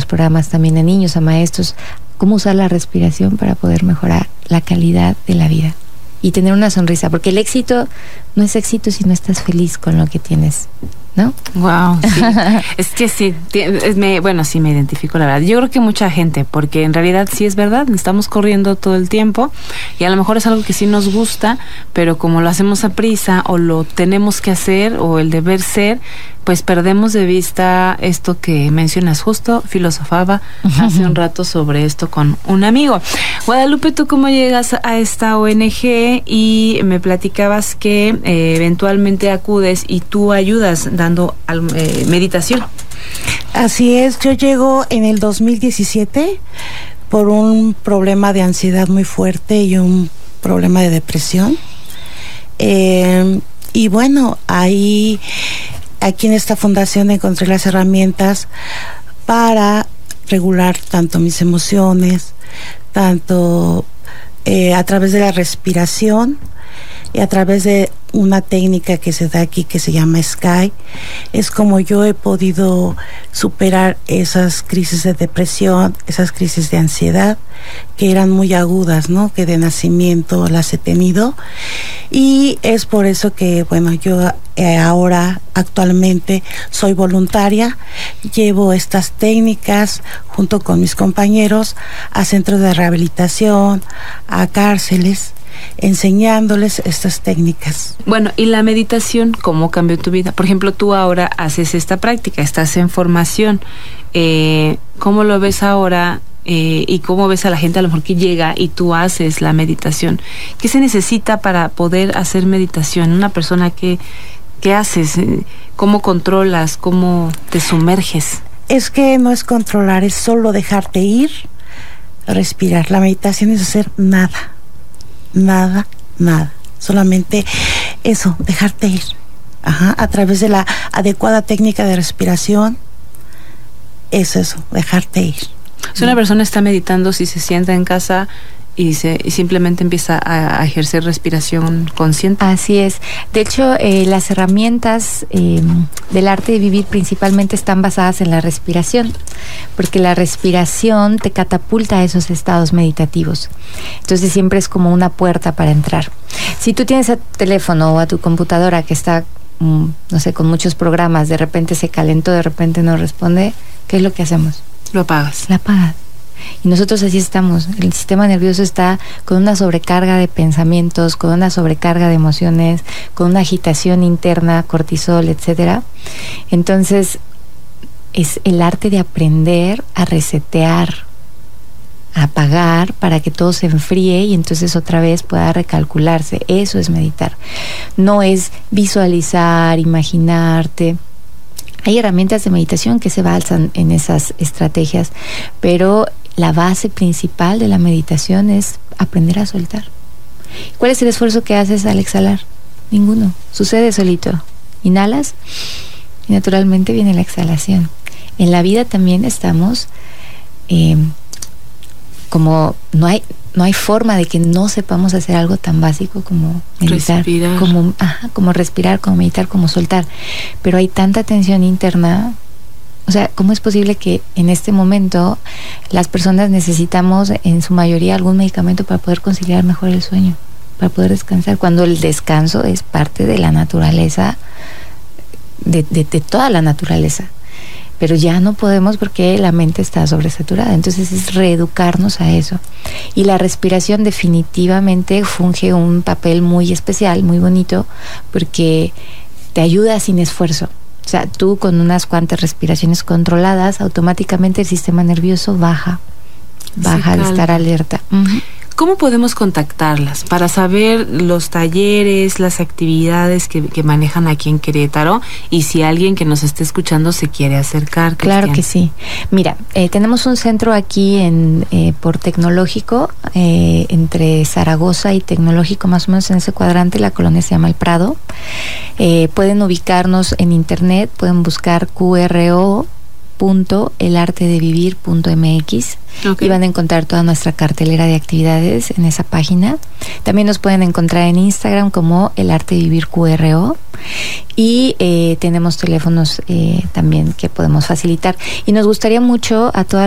programas también a niños, a maestros, cómo usar la respiración para poder mejorar la calidad de la vida y tener una sonrisa, porque el éxito no es éxito si no estás feliz con lo que tienes, ¿no? Wow, sí. Es que sí, sí me identifico, la verdad. Yo creo que mucha gente, porque en realidad sí es verdad, estamos corriendo todo el tiempo y a lo mejor es algo que sí nos gusta, pero como lo hacemos a prisa o lo tenemos que hacer o el deber ser, pues perdemos de vista esto que mencionas. Justo filosofaba hace un rato sobre esto con un amigo. Guadalupe, ¿tú cómo llegas a esta ONG? Y me platicabas que eventualmente acudes y tú ayudas dando meditación. Así es, yo llego en el 2017 por un problema de ansiedad muy fuerte y un problema de depresión. Y bueno, aquí en esta fundación encontré las herramientas para regular tanto mis emociones, tanto a través de la respiración y a través de una técnica que se da aquí que se llama Sky. Es como yo he podido superar esas crisis de depresión, esas crisis de ansiedad que eran muy agudas, ¿no? Que de nacimiento las he tenido, y es por eso que bueno, yo ahora actualmente soy voluntaria, llevo estas técnicas junto con mis compañeros a centros de rehabilitación, a cárceles, enseñándoles estas técnicas. Bueno, ¿y la meditación cómo cambió tu vida? Por ejemplo, tú ahora haces esta práctica, estás en formación. ¿Cómo lo ves ahora? Y cómo ves a la gente a lo mejor que llega y tú haces la meditación. ¿Qué se necesita para poder hacer meditación? Una persona ¿qué haces? ¿Cómo controlas? ¿Cómo te sumerges? Es que no es controlar, es solo dejarte ir, respirar. La meditación es hacer nada. Solamente eso, dejarte ir. A través de la adecuada técnica de respiración, es eso, dejarte ir. Si una persona está meditando, si se sienta en casa y simplemente empieza a ejercer respiración consciente. Así es. De hecho, las herramientas del arte de vivir principalmente están basadas en la respiración, porque la respiración te catapulta a esos estados meditativos. Entonces siempre es como una puerta para entrar. Si tú tienes a tu teléfono o a tu computadora que está, no sé, con muchos programas, de repente se calentó, de repente no responde, ¿qué es lo que hacemos? Lo apagas. La apagas. Y nosotros así estamos. El sistema nervioso está con una sobrecarga de pensamientos, con una sobrecarga de emociones, con una agitación interna, cortisol, etcétera. Entonces, es el arte de aprender a resetear, a apagar para que todo se enfríe y entonces otra vez pueda recalcularse. Eso es meditar. No es visualizar, imaginarte. Hay herramientas de meditación que se basan en esas estrategias, pero la base principal de la meditación es aprender a soltar. ¿Cuál es el esfuerzo que haces al exhalar? Ninguno. Sucede solito. Inhalas y naturalmente viene la exhalación. En la vida también estamos como no hay forma de que no sepamos hacer algo tan básico como meditar, como respirar, como meditar, como soltar. Pero hay tanta tensión interna. O sea, ¿cómo es posible que en este momento las personas necesitamos en su mayoría algún medicamento para poder conciliar mejor el sueño, para poder descansar, cuando el descanso es parte de la naturaleza, de toda la naturaleza? Pero ya no podemos porque la mente está sobresaturada. Entonces es reeducarnos a eso. Y la respiración definitivamente funge un papel muy especial, muy bonito, porque te ayuda sin esfuerzo. O sea, tú con unas cuantas respiraciones controladas, automáticamente el sistema nervioso baja de estar alerta. ¿Cómo podemos contactarlas para saber los talleres, las actividades que manejan aquí en Querétaro, y si alguien que nos esté escuchando se quiere acercar? Claro que sí. Mira, tenemos un centro aquí por Tecnológico, entre Zaragoza y Tecnológico, más o menos en ese cuadrante. La colonia se llama El Prado. Pueden ubicarnos en internet, pueden buscar QRO.elartedevivir.mx. Okay. Y van a encontrar toda nuestra cartelera de actividades en esa página. También nos pueden encontrar en Instagram como El Arte de Vivir QRO, y tenemos teléfonos también que podemos facilitar. Y nos gustaría mucho a todas